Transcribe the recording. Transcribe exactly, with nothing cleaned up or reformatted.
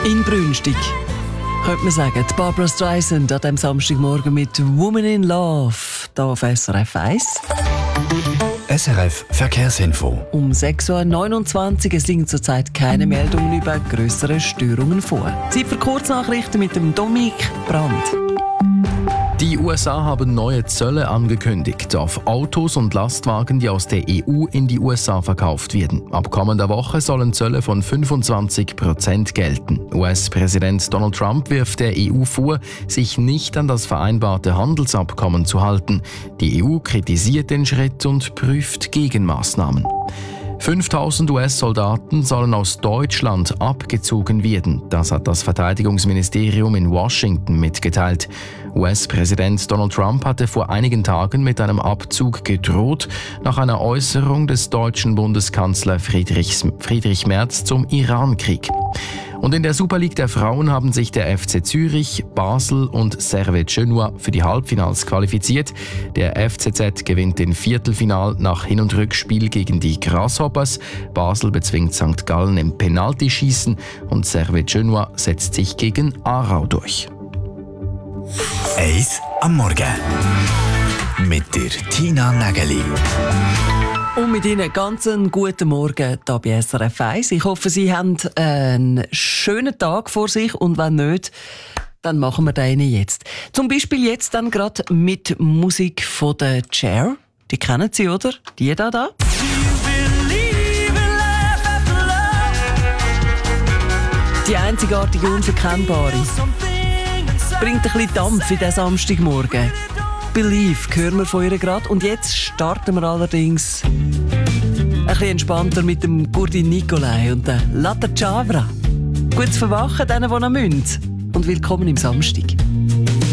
Inbrünstig, könnte man sagen. Die Barbra Streisand an diesem Samstagmorgen mit «Woman in Love» hier auf S R F eins. S R F Verkehrsinfo. Um sechs Uhr neunundzwanzig. Es liegen zurzeit keine Meldungen über grössere Störungen vor. Zeit für Kurznachrichten mit dem Dominik Brandt. Die U S A haben neue Zölle angekündigt auf Autos und Lastwagen, die aus der E U in die U S A verkauft werden. Ab kommender Woche sollen Zölle von fünfundzwanzig Prozent gelten. U S-Präsident Donald Trump wirft der E U vor, sich nicht an das vereinbarte Handelsabkommen zu halten. Die E U kritisiert den Schritt und prüft Gegenmaßnahmen. fünftausend U S-Soldaten sollen aus Deutschland abgezogen werden. Das hat das Verteidigungsministerium in Washington mitgeteilt. U S-Präsident Donald Trump hatte vor einigen Tagen mit einem Abzug gedroht, nach einer Äußerung des deutschen Bundeskanzlers Friedrich, Friedrich Merz zum Iran-Krieg. Und in der Super League der Frauen haben sich der F C Zürich, Basel und Servette Genua für die Halbfinals qualifiziert. Der F C Z gewinnt den Viertelfinal nach Hin- und Rückspiel gegen die Grasshoppers. Basel bezwingt Sankt Gallen im Penaltyschießen und Servette Genua setzt sich gegen Aarau durch. Eis am Morgen. Mit der Tina Nägeli. Und mit Ihnen ganz einen guten Morgen hier bei S R F eins. Ich hoffe, Sie haben einen schönen Tag vor sich und wenn nicht, dann machen wir den jetzt. Zum Beispiel jetzt dann gerade mit Musik von der Cher. Die kennen Sie, oder? Die da da. Die einzigartige, unverkennbare. Bringt ein bisschen Dampf in diesen Samstagmorgen. Believe hören wir von ihr gerade. Und jetzt starten wir allerdings ein bisschen entspannter mit dem Gurdin Nicolai und der Latta Chavra. Gutes Verwachen denen, die noch müssen. Und willkommen im Samstag.